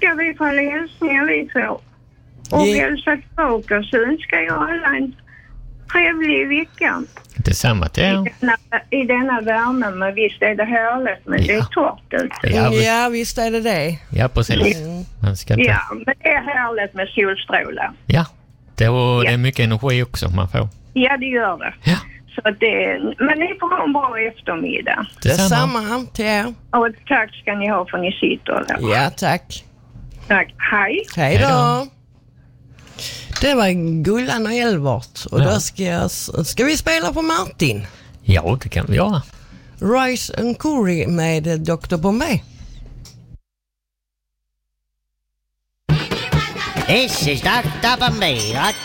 tackar vi för alla hälsningar vi får. Och hälsa tillbaka, så önskar jag alla en trevlig vecka. Detsamma till er. I denna värme, men visst är det härligt, men det är torrt ute. Ja, visst är det. Ja, precis. Man ska inte... Ja, men det är härligt med solstrålar. Ja, det är mycket energi också man får. Ja, det gör det. Ja. Så men ni får ha en bra eftermiddag. Detsamma till er. Och tack ska ni ha för ni sitter där. Ja, tack. Tack, hej. Hej då. Det var Gullan och Elvart. Och då ska vi spela på Martin. Ja, det kan vi göra. Rice and Curry med Dr. Bombay. This is Dr. Bombay,